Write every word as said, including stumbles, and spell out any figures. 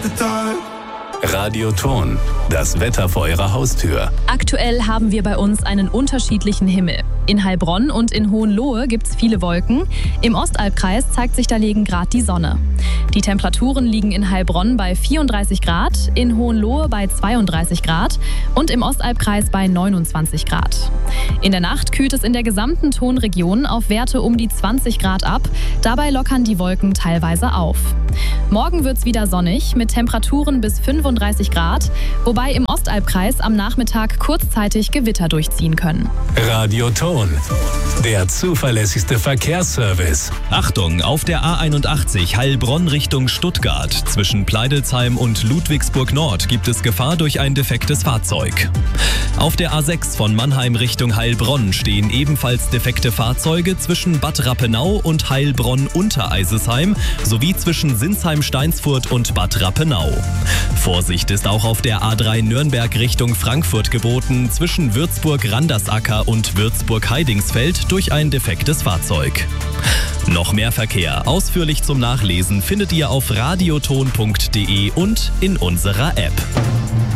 Radioton, das Wetter vor Ihrer Haustür. Aktuell haben wir bei uns einen unterschiedlichen Himmel. In Heilbronn und in Hohenlohe gibt es viele Wolken. Im Ostalbkreis zeigt sich dagegen gerade die Sonne. Die Temperaturen liegen in Heilbronn bei vierunddreißig Grad, in Hohenlohe bei zweiunddreißig Grad und im Ostalbkreis bei neunundzwanzig Grad. In der Nacht kühlt es in der gesamten Tonregion auf Werte um die zwanzig Grad ab. Dabei lockern die Wolken teilweise auf. Morgen wird es wieder sonnig mit Temperaturen bis fünfunddreißig Grad, wobei im Ostalbkreis am Nachmittag kurzzeitig Gewitter durchziehen können. Radioton, der zuverlässigste Verkehrsservice. Achtung, auf der A einundachtzig Heilbronn Richtung Stuttgart. Zwischen Pleidelsheim und Ludwigsburg Nord gibt es Gefahr durch ein defektes Fahrzeug. Auf der A sechs von Mannheim Richtung Heilbronn stehen ebenfalls defekte Fahrzeuge zwischen Bad Rappenau und Heilbronn-Untereisesheim sowie zwischen Sinsheim-Steinsfurt und Bad Rappenau. Vorsicht ist auch auf der A drei Nürnberg Richtung Frankfurt geboten, zwischen Würzburg-Randersacker und Würzburg-Heidingsfeld durch ein defektes Fahrzeug. Noch mehr Verkehr ausführlich zum Nachlesen findet ihr auf radioton punkt de und in unserer App.